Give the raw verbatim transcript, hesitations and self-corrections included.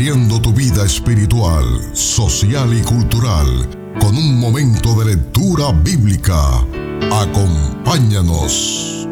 nutriendo tu vida espiritual, social y cultural con un momento de lectura bíblica. Acompáñanos.